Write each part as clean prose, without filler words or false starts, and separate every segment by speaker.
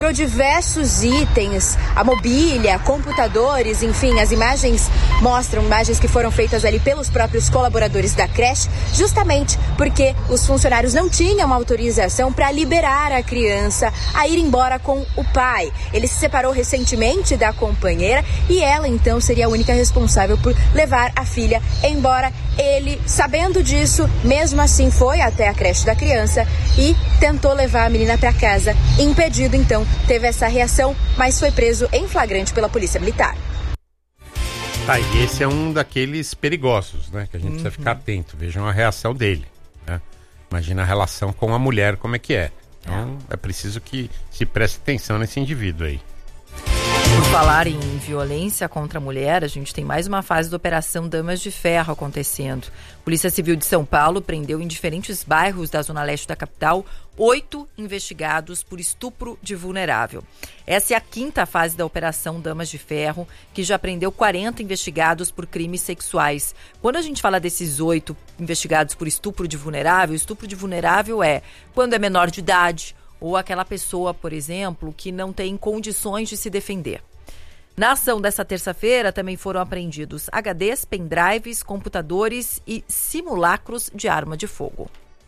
Speaker 1: Diversos itens, a mobília, computadores, enfim, as imagens mostram imagens que foram feitas ali pelos próprios colaboradores da creche, justamente porque os funcionários não tinham autorização para liberar a criança a ir embora com o pai. Ele se separou recentemente da companheira e ela então seria a única responsável por levar a filha embora. Ele, sabendo disso, mesmo assim foi até a creche da criança e tentou levar a menina para casa, impedido então. Teve essa reação, mas foi preso em flagrante pela Polícia Militar.
Speaker 2: E esse é um daqueles perigosos, né? Que a gente precisa ficar atento. Vejam a reação dele, né? Imagina a relação com a mulher, como é que é. Então é preciso que se preste atenção nesse indivíduo aí.
Speaker 3: Por falar em violência contra a mulher, a gente tem mais uma fase da Operação Damas de Ferro acontecendo. Polícia Civil de São Paulo prendeu em diferentes bairros da zona leste da capital 8 investigados por estupro de vulnerável. Essa é a 5ª fase da Operação Damas de Ferro, que já prendeu 40 investigados por crimes sexuais. Quando a gente fala desses 8 investigados por estupro de vulnerável é quando é menor de idade, ou aquela pessoa, por exemplo, que não tem condições de se defender. Na ação dessa terça-feira também foram apreendidos HDs, pendrives, computadores e simulacros de arma de fogo.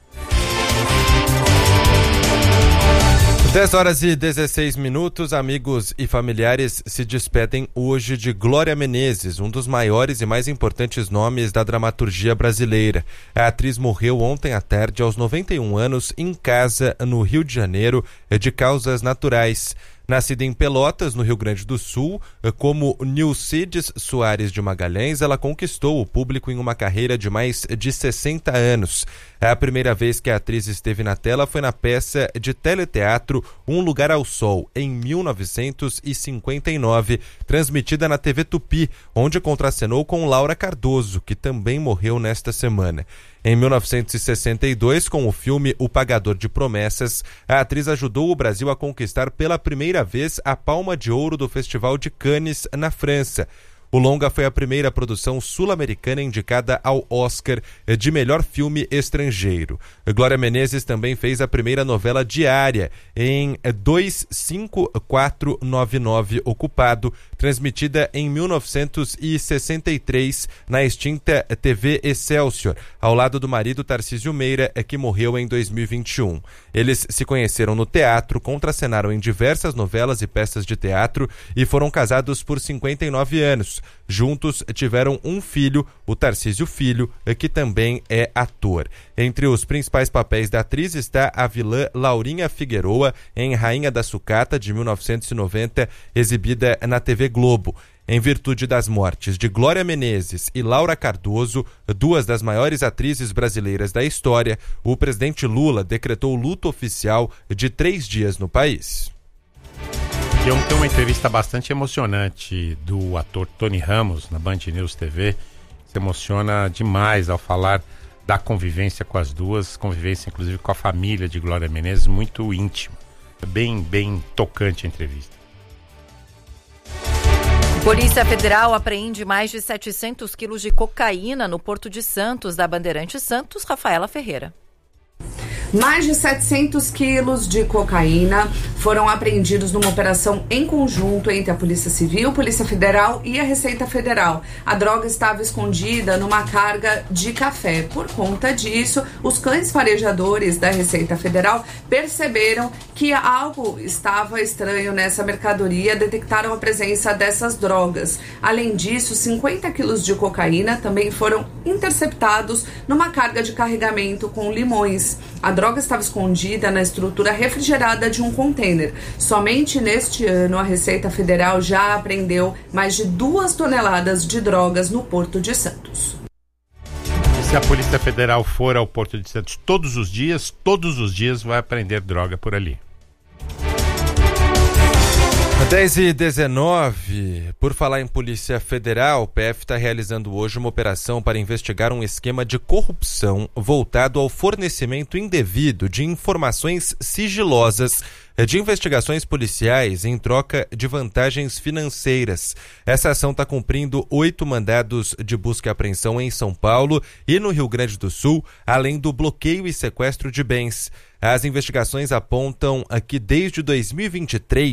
Speaker 4: 10h16, amigos e familiares se despedem hoje de Glória Menezes, um dos maiores e mais importantes nomes da dramaturgia brasileira. A atriz morreu ontem à tarde, aos 91 anos, em casa, no Rio de Janeiro, de causas naturais. Nascida em Pelotas, no Rio Grande do Sul, como Nilcides Soares de Magalhães, ela conquistou o público em uma carreira de mais de 60 anos. A primeira vez que a atriz esteve na tela foi na peça de teleteatro Um Lugar ao Sol, em 1959, transmitida na TV Tupi, onde contracenou com Laura Cardoso, que também morreu nesta semana. Em 1962, com o filme O Pagador de Promessas, a atriz ajudou o Brasil a conquistar pela primeira vez a Palma de Ouro do Festival de Cannes, na França. O longa foi a primeira produção sul-americana indicada ao Oscar de melhor filme estrangeiro. Glória Menezes também fez a primeira novela diária em 25499 Ocupado, transmitida em 1963 na extinta TV Excelsior, ao lado do marido Tarcísio Meira, que morreu em 2021. Eles se conheceram no teatro, contracenaram em diversas novelas e peças de teatro e foram casados por 59 anos. Juntos tiveram um filho, o Tarcísio Filho, que também é ator. Entre os principais papéis da atriz está a vilã Laurinha Figueroa em Rainha da Sucata, de 1990, exibida na TV Globo. Em virtude das mortes de Glória Menezes e Laura Cardoso, duas das maiores atrizes brasileiras da história, o presidente Lula decretou luto oficial de 3 dias no país.
Speaker 2: E ontem tem uma entrevista bastante emocionante do ator Tony Ramos na Band News TV. Se emociona demais ao falar da convivência com as duas, convivência inclusive com a família de Glória Menezes, muito íntima. É bem tocante a entrevista.
Speaker 3: Polícia Federal apreende mais de 700 quilos de cocaína no Porto de Santos, da Bandeirantes Santos, Rafaela Ferreira.
Speaker 5: Mais de 700 quilos de cocaína foram apreendidos numa operação em conjunto entre a Polícia Civil, Polícia Federal e a Receita Federal. A droga estava escondida numa carga de café. Por conta disso, os cães farejadores da Receita Federal perceberam que algo estava estranho nessa mercadoria, detectaram a presença dessas drogas. Além disso, 50 quilos de cocaína também foram interceptados numa carga de carregamento com limões. A droga estava escondida na estrutura refrigerada de um container. Somente neste ano, a Receita Federal já apreendeu mais de 2 toneladas de drogas no Porto de Santos.
Speaker 2: E se a Polícia Federal for ao Porto de Santos todos os dias vai apreender droga por ali.
Speaker 4: 10h19, por falar em Polícia Federal, o PF está realizando hoje uma operação para investigar um esquema de corrupção voltado ao fornecimento indevido de informações sigilosas de investigações policiais em troca de vantagens financeiras. Essa ação está cumprindo 8 mandados de busca e apreensão em São Paulo e no Rio Grande do Sul, além do bloqueio e sequestro de bens. As investigações apontam que desde 2023